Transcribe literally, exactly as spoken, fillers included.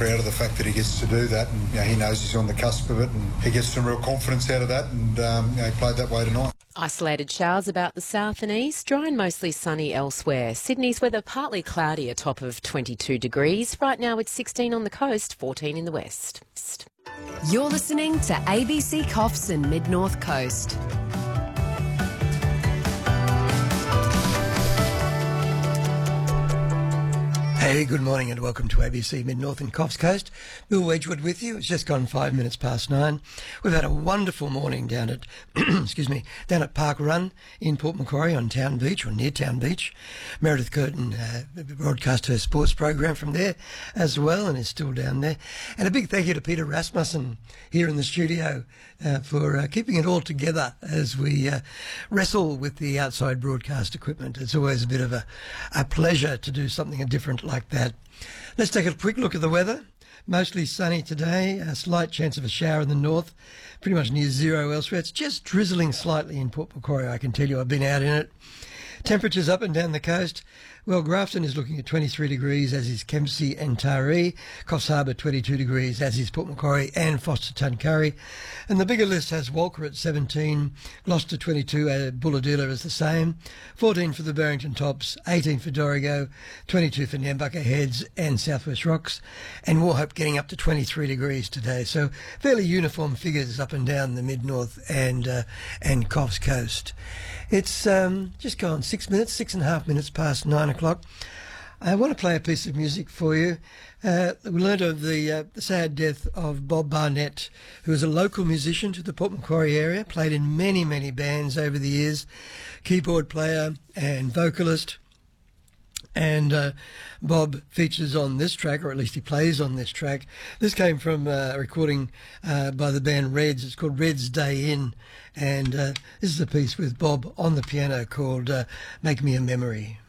proud of the fact that he gets to do that, and you know, he knows he's on the cusp of it, and he gets some real confidence out of that, and um, you know, he played that way tonight. Isolated showers about the south and east, dry and mostly sunny elsewhere. Sydney's weather partly cloudy, a top of twenty-two degrees. Right now it's sixteen on the coast, fourteen in the west. You're listening to A B C Coffs and Mid-North Coast. Hey, good morning and welcome to A B C Mid-North and Coffs Coast. Bill Wedgwood with you. It's just gone five minutes past nine. We've had a wonderful morning down at, excuse me, down at Park Run in Port Macquarie on Town Beach, or near Town Beach. Meredith Curtin uh, broadcast her sports program from there as well and is still down there. And a big thank you to Peter Rasmussen here in the studio uh, for uh, keeping it all together as we uh, wrestle with the outside broadcast equipment. It's always a bit of a, a pleasure to do something different like that. Let's take a quick look at the weather. Mostly sunny today, a slight chance of a shower in the north, pretty much near zero elsewhere. It's just drizzling slightly in Port Macquarie, I can tell you. I've been out in it. Temperatures up and down the coast. Well, Grafton is looking at twenty-three degrees, as is Kempsey and Taree. Coffs Harbour, twenty-two degrees, as is Port Macquarie and Foster Tuncurry. And the bigger list has Walker at seventeen, Gloucester twenty-two, uh, Bulahdelah is the same, fourteen for the Barrington Tops, eighteen for Dorrigo, twenty-two for Nambucca Heads and Southwest Rocks, and Wauchope getting up to twenty-three degrees today. So fairly uniform figures up and down the mid-north and uh, and Coffs Coast. It's um, just gone six minutes, six and a half minutes past nine o'clock. I want to play a piece of music for you. Uh, we learned of the, uh, the sad death of Bob Barnett, who was a local musician to the Port Macquarie area, played in many, many bands over the years, keyboard player and vocalist. And uh, Bob features on this track, or at least he plays on this track. This came from uh, a recording uh, by the band Reds. It's called Red's Day In. And uh, this is a piece with Bob on the piano called uh, Make Me a Memory.